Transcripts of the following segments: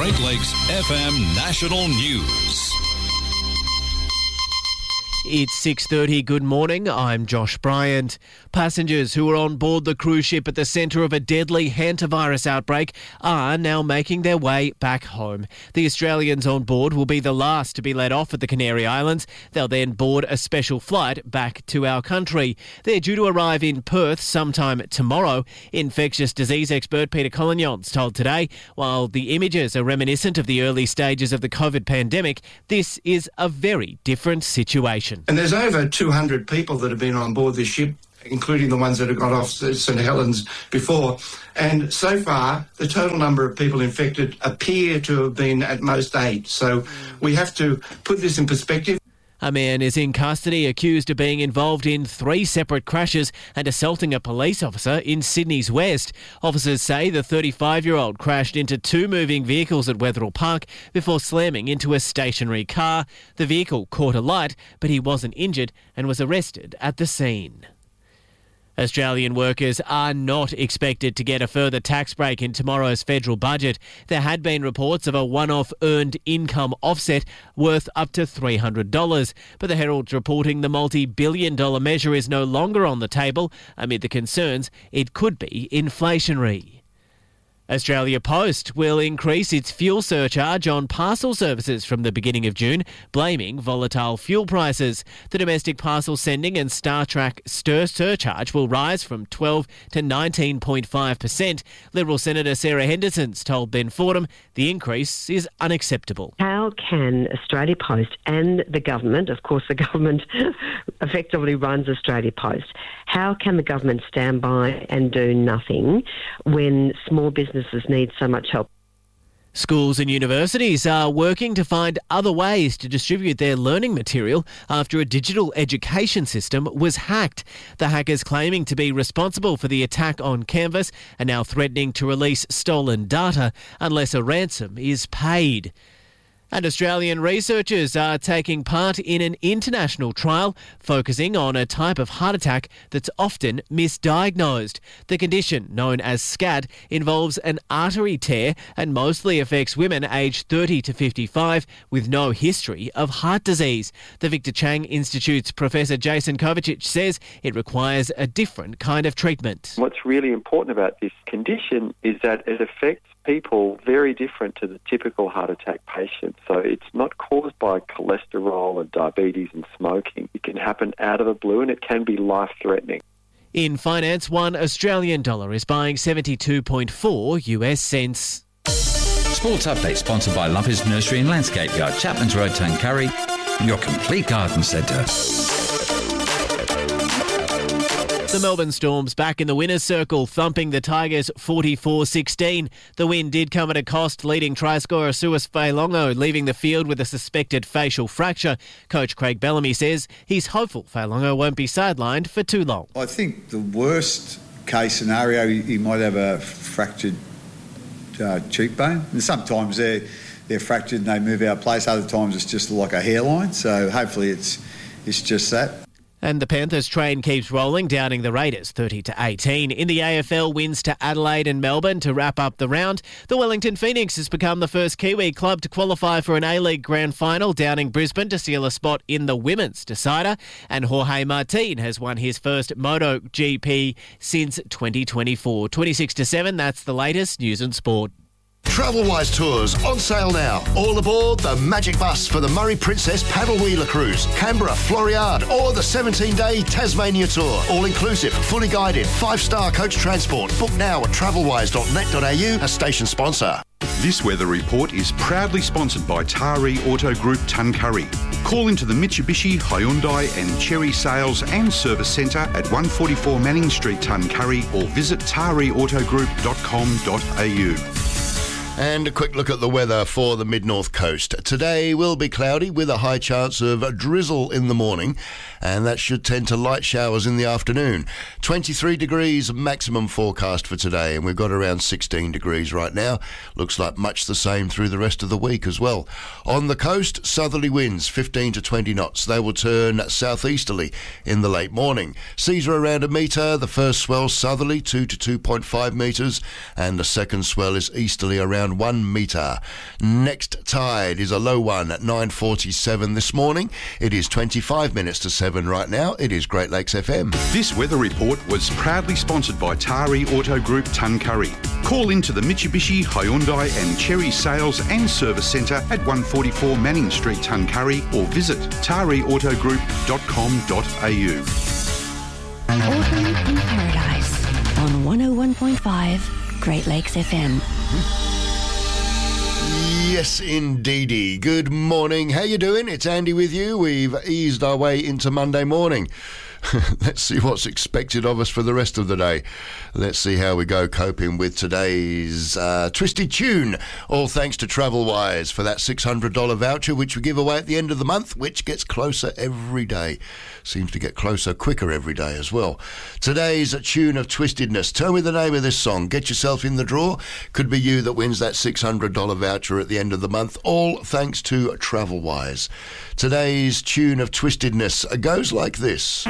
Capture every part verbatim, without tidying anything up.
Great Lakes F M National News. It's six thirty. Good morning. I'm Josh Bryant. Passengers who were on board the cruise ship at the centre of a deadly hantavirus outbreak are now making their way back home. The Australians on board will be the last to be let off at the Canary Islands. They'll then board a special flight back to our country. They're due to arrive in Perth sometime tomorrow. Infectious disease expert Peter Collignon's told Today, while the images are reminiscent of the early stages of the COVID pandemic, this is a very different situation. And there's over two hundred people that have been on board this ship, including the ones that have got off St Helens before. And so far, the total number of people infected appear to have been at most eight. So we have to put this in perspective. A man is in custody accused of being involved in three separate crashes and assaulting a police officer in Sydney's West. Officers say the thirty-five-year-old crashed into two moving vehicles at Wetherill Park before slamming into a stationary car. The vehicle caught alight, but he wasn't injured and was arrested at the scene. Australian workers are not expected to get a further tax break in tomorrow's federal budget. There had been reports of a one-off earned income offset worth up to three hundred dollars, but the Herald's reporting the multi-billion dollar measure is no longer on the table amid the concerns it could be inflationary. Australia Post will increase its fuel surcharge on parcel services from the beginning of June, blaming volatile fuel prices. The domestic parcel sending and StarTrack Stir surcharge will rise from twelve to nineteen point five percent. Liberal Senator Sarah Henderson's told Ben Fordham the increase is unacceptable. How can Australia Post and the government, of course the government effectively runs Australia Post, how can the government stand by and do nothing when small businesses need so much help? Schools and universities are working to find other ways to distribute their learning material after a digital education system was hacked. The hackers claiming to be responsible for the attack on Canvas are now threatening to release stolen data unless a ransom is paid. And Australian researchers are taking part in an international trial focusing on a type of heart attack that's often misdiagnosed. The condition, known as SCAD, involves an artery tear and mostly affects women aged thirty to fifty-five with no history of heart disease. The Victor Chang Institute's Professor Jason Kovacic says it requires a different kind of treatment. What's really important about this condition is that it affects people very different to the typical heart attack patient. So it's not caused by cholesterol and diabetes and smoking. It can happen out of the blue and it can be life-threatening. In finance, one Australian dollar is buying seventy-two point four U S cents. Sports Update sponsored by Lumpers Nursery and Landscape Yard, Chapman's Road, Tuncurry, your complete garden centre. The Melbourne Storm's back in the winner's circle, thumping the Tigers forty-four sixteen. The win did come at a cost, leading try scorer Suis Failongo leaving the field with a suspected facial fracture. Coach Craig Bellamy says he's hopeful Failongo won't be sidelined for too long. I think the worst case scenario, he might have a fractured uh, cheekbone. And sometimes they're, they're fractured and they move out of place. Other times it's just like a hairline. So hopefully it's it's just that. And the Panthers train keeps rolling, downing the Raiders thirty to eighteen. In the A F L, wins to Adelaide and Melbourne to wrap up the round. The Wellington Phoenix has become the first Kiwi club to qualify for an A-League grand final, downing Brisbane to seal a spot in the women's decider. And Jorge Martin has won his first MotoGP since twenty twenty-four. twenty-six to seven, that's the latest news and sport. Travelwise Tours on sale now. All aboard the Magic Bus for the Murray Princess Paddle Wheeler Cruise, Canberra, Floriade, or the seventeen-day Tasmania Tour. All inclusive, fully guided, five-star coach transport. Book now at travelwise dot net dot a u, a station sponsor. This weather report is proudly sponsored by Taree Auto Group Tuncurry. Call into the Mitsubishi, Hyundai and Chery Sales and Service Centre at one forty-four Manning Street, Tuncurry, or visit taree auto group dot com dot a u. And a quick look at the weather for the mid-north coast. Today will be cloudy with a high chance of drizzle in the morning, and that should tend to light showers in the afternoon. twenty-three degrees maximum forecast for today, and we've got around sixteen degrees right now. Looks like much the same through the rest of the week as well. On the coast, southerly winds fifteen to twenty knots. They will turn southeasterly in the late morning. Seas are around a metre. The first swell southerly two to two point five metres, and the second swell is easterly around around one metre. Next tide is a low one at nine forty-seven this morning. It is twenty-five minutes to seven right now. It is Great Lakes F M. This weather report was proudly sponsored by Tari Auto Group Tuncurry. Call into the Mitsubishi, Hyundai and Cherry Sales and Service Centre at one forty-four Manning Street, Tuncurry, or visit tari auto group dot com dot a u. Autumn in Paradise on one oh one point five Great Lakes F M. Yes, indeedy. Good morning. How you doing? It's Andy with you. We've eased our way into Monday morning. Let's see what's expected of us for the rest of the day. Let's see how we go coping with today's uh, twisted tune. All thanks to TravelWise for that six hundred dollars voucher, which we give away at the end of the month, which gets closer every day. Seems to get closer quicker every day as well. Today's tune of twistedness. Tell me the name of this song. Get yourself in the draw. Could be you that wins that six hundred dollars voucher at the end of the month. All thanks to TravelWise. Today's tune of twistedness goes like this.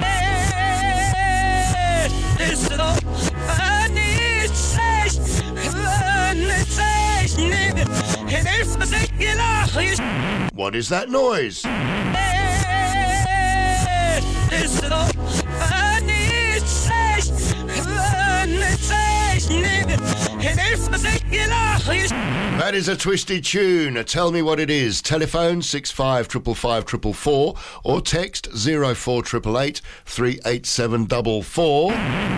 What is that noise? That is a twisted tune. Tell me what it is. Telephone six five five five five four four or text zero four eight eight three eight seven four four.